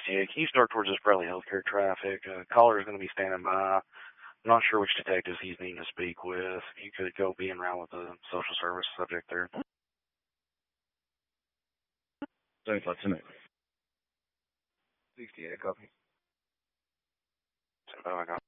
68. Can you start towards this Bradley Healthcare traffic? Caller is going to be standing by. I'm not sure which detectives he's needing to speak with. You could go be in route with the social service subject there. 75 tonight. 68, copy. 75, I got